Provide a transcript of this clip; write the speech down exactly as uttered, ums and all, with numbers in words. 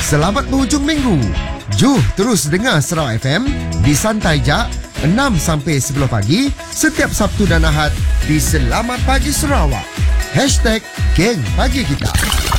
Selamat berhujung minggu. Juh terus dengar Sarawak F M di Santai Jak enam sampai sepuluh pagi setiap Sabtu dan Ahad di Selamat Pagi Sarawak. Hashtag Geng Pagi Kita.